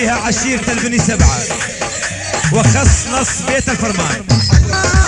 فيها عشيرة البني 7 وخص نص بيت الفرمان.